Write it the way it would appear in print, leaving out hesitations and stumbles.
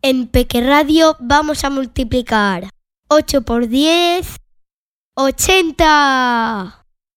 En Peque Radio vamos a multiplicar 8 por 10, 80.